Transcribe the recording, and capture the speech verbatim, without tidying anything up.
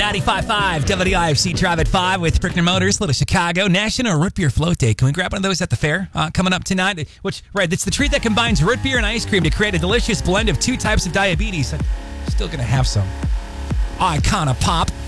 ninety-five point five W I F C Drive at five with Frickner Motors, Little Chicago. National Root Beer Float Day. Can we grab one of those at the fair uh, coming up tonight? Which, right, it's the treat that combines root beer and ice cream to create a delicious blend of two types of diabetes. I'm still going to have some Icona Pop.